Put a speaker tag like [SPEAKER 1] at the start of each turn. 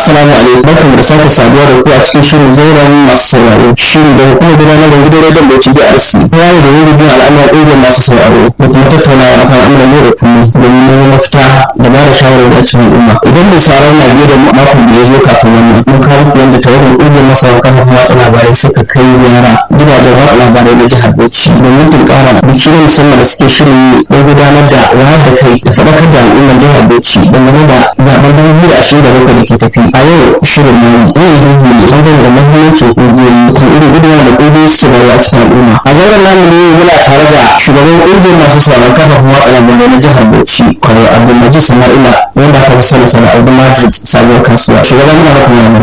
[SPEAKER 1] Assalamu alaikum, barkamu da sake saduwa da ku a cikin shirin zauren masu sauraro. Shirin da hukumar gudanar da gidan rediyon Bauchi BRC ya yi da rubutun al'amuran ƙungiyar masu sauraro da kuma tattaunawa akan al'amuran yau da kullum domin neman mafita da ba da shawarwari a cikin al'umma. Idan da sauran na biye da makon da ya zo kafin wannan, mun kawo muku yadda tawagar ƙungiyar masu kafofin watsa labarai suka kai ziyara gidajen watsa labarai na jihar Bauchi domin tunkara biki na musamman da suke shirin don gudanar da wayar da kai da faɗakar da al'ummar jihar Bauchi dangane da zaɓen 2027 da ke tafi. A yau shirin mu zai yi ne dangane da muhimmancin ƙungiyoyi kan irin gudunmawa da ƙungiyoyi suke bayarwa a cikin al'umma. A zauren namu ne muna tare da shugaban ƙungiyar masu sauraron kafafen watsa labarai na jihar Bauchi, Kwaro Abdulmajid Sama'ila, wanda aka fi sani da Abdulmajid Sabuwar Kasuwa. Shugaban muna da kuma